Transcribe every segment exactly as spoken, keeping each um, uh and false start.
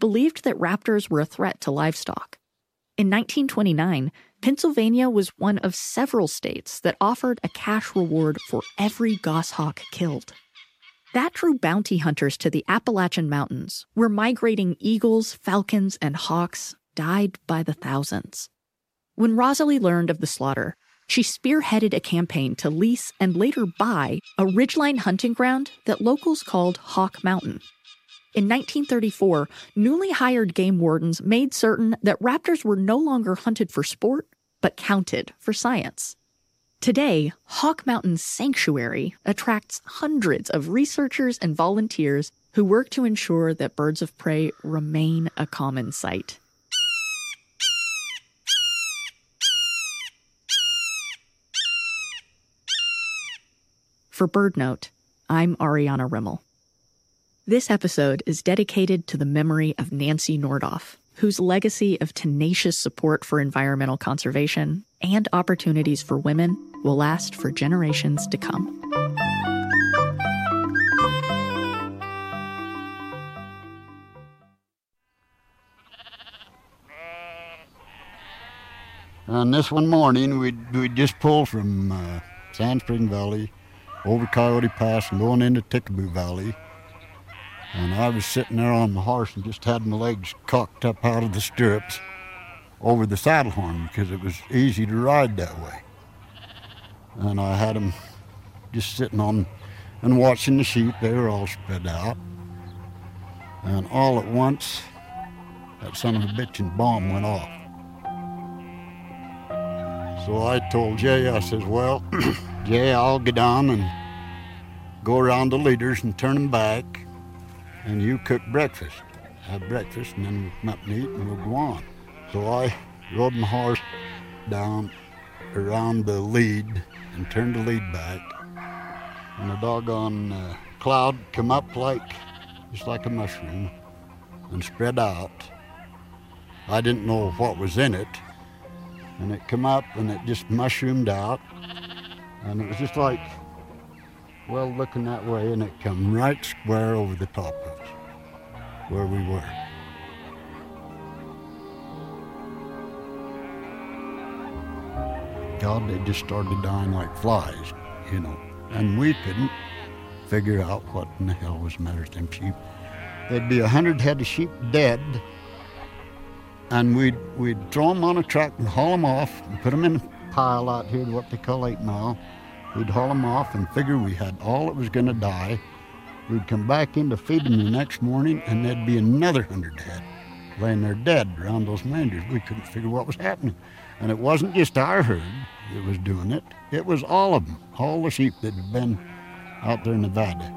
believed that raptors were a threat to livestock. In nineteen twenty-nine, Pennsylvania was one of several states that offered a cash reward for every goshawk killed. That drew bounty hunters to the Appalachian Mountains, where migrating eagles, falcons, and hawks died by the thousands. When Rosalie learned of the slaughter, she spearheaded a campaign to lease and later buy a ridgeline hunting ground that locals called Hawk Mountain. In nineteen thirty-four, newly hired game wardens made certain that raptors were no longer hunted for sport, but counted for science. Today, Hawk Mountain Sanctuary attracts hundreds of researchers and volunteers who work to ensure that birds of prey remain a common sight. For BirdNote, I'm Ariana Rimmel. This episode is dedicated to the memory of Nancy Nordoff, whose legacy of tenacious support for environmental conservation and opportunities for women will last for generations to come. On this one morning, we'd, we'd just pulled from uh, Sand Spring Valley over Coyote Pass and going into Tickaboo Valley. And I was sitting there on my horse and just had my legs cocked up out of the stirrups over the saddle horn because it was easy to ride that way. And I had them just sitting on and watching the sheep. They were all spread out. And all at once, that son of a bitchin' bomb went off. So I told Jay, I says, well, Jay, I'll get down and go around the leaders and turn them back, and you cook breakfast. Have breakfast, and then we'll come up and eat, and we'll go on. So I rode my horse down around the lead and turned the lead back, and a doggone uh, cloud come up like, just like a mushroom, and spread out. I didn't know what was in it, and it come up and it just mushroomed out, and it was just like, well, looking that way, and it come right square over the top of us, where we were. God, they just started dying like flies, you know, and we couldn't figure out what in the hell was the matter with them sheep. There'd be a hundred head of sheep dead, and we'd, we'd throw them on a truck and haul them off and put them in a pile out here, what they call eight mile. We'd haul them off and figure we had all that was going to die. We'd come back in to feed them the next morning, and there'd be another hundred head laying there dead around those mangers. We couldn't figure what was happening. And it wasn't just our herd that was doing it. It was all of them, all the sheep that had been out there in Nevada.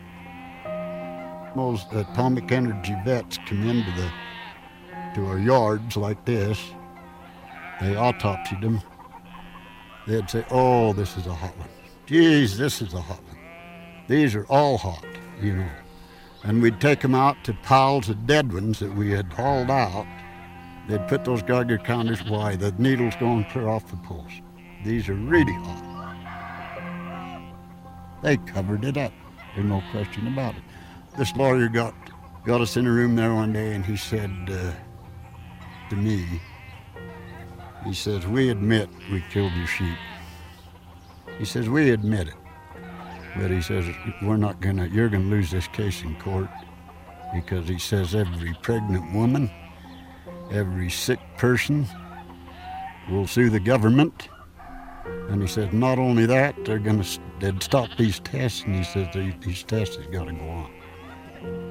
Those atomic energy vets come into the to our yards like this. They autopsied them. They'd say, oh, this is a hot one. Geez, this is a hot one. These are all hot, you know. And we'd take them out to piles of dead ones that we had hauled out. They'd put those Geiger counters, why, the needle's going clear off the pulse. These are really hot. They covered it up. There's no question about it. This lawyer got got us in a room there one day, and he said uh, to me, he says, we admit we killed your sheep. He says, we admit it. But he says, we're not gonna, you're gonna lose this case in court, because he says every pregnant woman, every sick person will sue the government. And he said, not only that, they're gonna, they'd stop these tests, and he says, these tests has gotta go on.